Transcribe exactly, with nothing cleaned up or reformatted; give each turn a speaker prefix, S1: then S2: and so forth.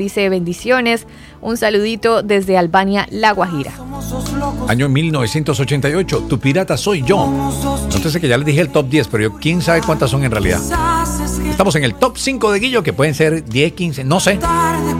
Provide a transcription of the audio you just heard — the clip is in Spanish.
S1: Dice bendiciones, un saludito desde Albania, La Guajira.
S2: Año mil novecientos ochenta y ocho, Tu pirata soy yo. Entonces que ya les dije el top diez, pero yo quién sabe cuántas son en realidad. Estamos en el top cinco de Guillo, que pueden ser diez, quince, no sé.